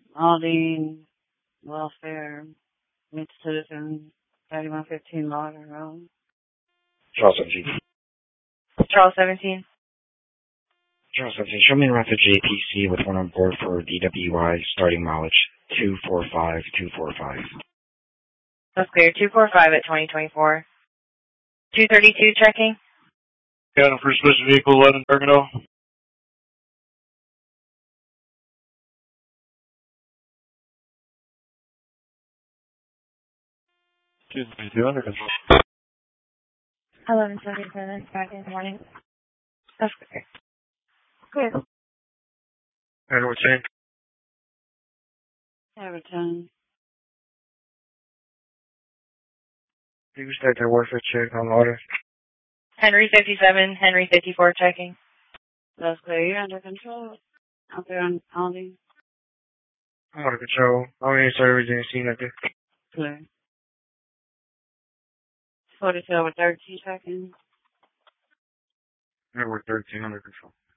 Aldine, welfare, mid citizen, 3115 Lawton Road. Charles 17. Charles 17. Charles 17. Show me around to JPC with one on board for DWI, starting mileage 245. That's clear. 245 at 2024. 232 checking. Adam for special vehicle 11 Terminal. Under control. 1177 Friday morning. That's clear. Good. Edward Saint. Everton. You start that warfare check on order. Henry 57, Henry 54 checking. That's clear. You're under control. Out there on Aldine. I'm under control. I don't even start everything seen up there. Clear. 42 over 13 seconds. Edward 13 under control.